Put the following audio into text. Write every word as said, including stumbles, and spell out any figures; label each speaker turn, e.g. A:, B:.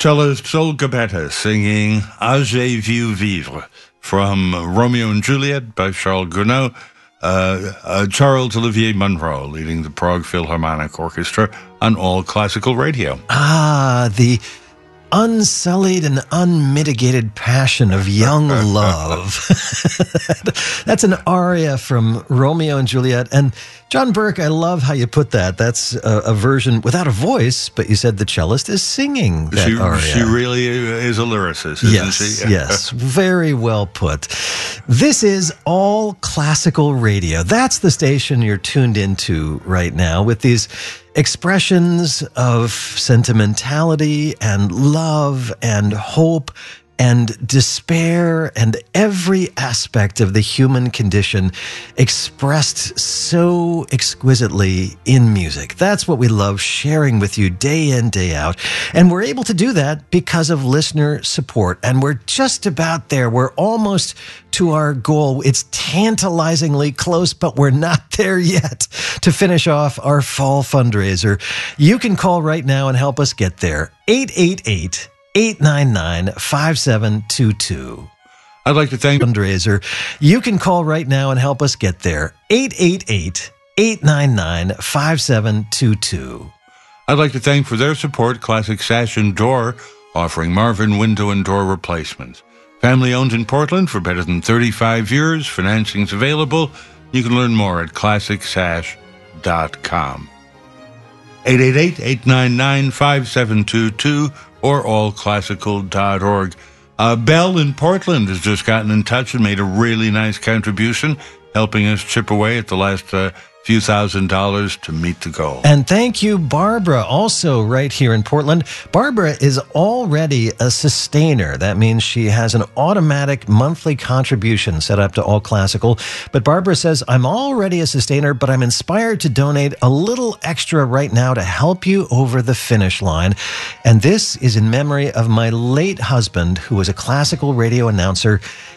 A: Cellist Olga Betta singing "As J'ai Vu Vivre" from Romeo and Juliet by Charles Gounod. Uh, uh, Charles Olivier Monroe leading the Prague Philharmonic Orchestra on All Classical Radio.
B: Ah, the unsullied and unmitigated passion of young love. That's an aria from Romeo and Juliet. And John Burke, I love how you put that. That's a, a version without a voice, but you said the cellist is singing that
A: she,
B: aria.
A: She really is a lyricist, isn't
B: yes,
A: she?
B: Yes, very well put. This is All Classical Radio. That's the station you're tuned into right now with these expressions of sentimentality and love and hope and despair and every aspect of the human condition expressed so exquisitely in music. That's what we love sharing with you day in, day out. And we're able to do that because of listener support. And we're just about there. We're almost to our goal. It's tantalizingly close, but we're not there yet to finish off our fall fundraiser. You can call right now and help us get there. eight eight eight, eight nine nine, five seven two two.
A: I'd like to thank
B: fundraiser. You can call right now and help us get there. eight eight eight, eight nine nine, five seven two two.
A: I'd like to thank for their support Classic Sash and Door, offering Marvin window and door replacements. Family owned in Portland for better than thirty-five years. Financing's available. You can learn more at classic sash dot com. eight eight eight, eight nine nine, five seven two two or all classical dot org. Uh, Belle in Portland has just gotten in touch and made a really nice contribution, helping us chip away at the last uh, few thousand dollars to meet the goal.
B: And thank you, Barbara, also right here in Portland. Barbara is already a sustainer. That means she has an automatic monthly contribution set up to All Classical. But Barbara says, I'm already a sustainer, but I'm inspired to donate a little extra right now to help you over the finish line. And this is in memory of my late husband, who was a classical radio announcer